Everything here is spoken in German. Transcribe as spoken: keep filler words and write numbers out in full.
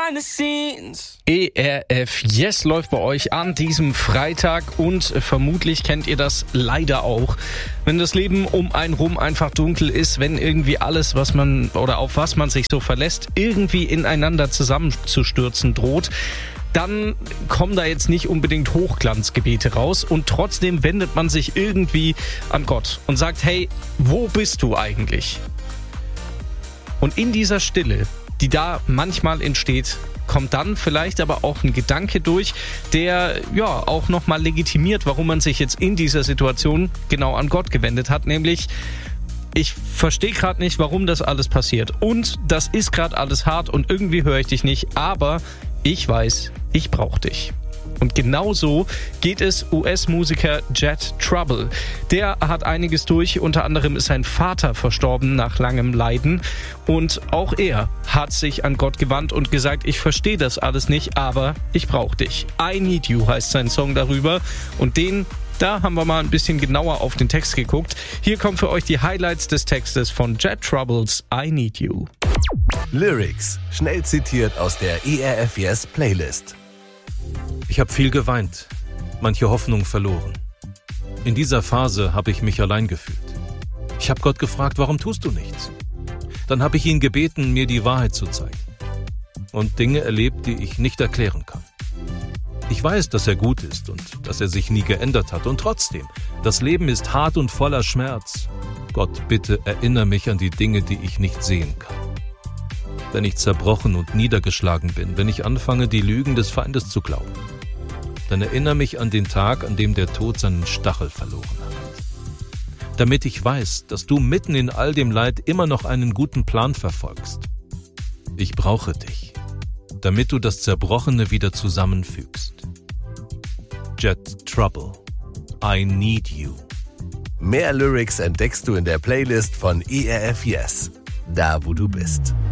behind the scenes. E R F Yes läuft bei euch an diesem Freitag und vermutlich kennt ihr das leider auch. Wenn das Leben um einen rum einfach dunkel ist, wenn irgendwie alles, was man oder auf was man sich so verlässt, irgendwie ineinander zusammenzustürzen droht, dann kommen da jetzt nicht unbedingt Hochglanzgebete raus und trotzdem wendet man sich irgendwie an Gott und sagt, hey, wo bist du eigentlich? Und in dieser Stille, die da manchmal entsteht, kommt dann vielleicht aber auch ein Gedanke durch, der ja auch nochmal legitimiert, warum man sich jetzt in dieser Situation genau an Gott gewendet hat, nämlich ich verstehe gerade nicht, warum das alles passiert und das ist gerade alles hart und irgendwie höre ich dich nicht, aber ich weiß, ich brauche dich. Und genauso geht es U S-Musiker Jet Trouble. Der hat einiges durch, unter anderem ist sein Vater verstorben nach langem Leiden. Und auch er hat sich an Gott gewandt und gesagt, ich verstehe das alles nicht, aber ich brauche dich. I Need You heißt sein Song darüber und den, da haben wir mal ein bisschen genauer auf den Text geguckt. Hier kommen für euch die Highlights des Textes von Jet Troubles I Need You. Lyrics, schnell zitiert aus der E R F Yes Playlist. Ich habe viel geweint, manche Hoffnung verloren. In dieser Phase habe ich mich allein gefühlt. Ich habe Gott gefragt, warum tust du nichts? Dann habe ich ihn gebeten, mir die Wahrheit zu zeigen. Und Dinge erlebt, die ich nicht erklären kann. Ich weiß, dass er gut ist und dass er sich nie geändert hat. Und trotzdem, das Leben ist hart und voller Schmerz. Gott, bitte erinnere mich an die Dinge, die ich nicht sehen kann. Wenn ich zerbrochen und niedergeschlagen bin, wenn ich anfange, die Lügen des Feindes zu glauben, dann erinnere mich an den Tag, an dem der Tod seinen Stachel verloren hat. Damit ich weiß, dass du mitten in all dem Leid immer noch einen guten Plan verfolgst. Ich brauche dich, damit du das Zerbrochene wieder zusammenfügst. Jet Trouble, I Need You. Mehr Lyrics entdeckst du in der Playlist von E R F Yes, da wo du bist.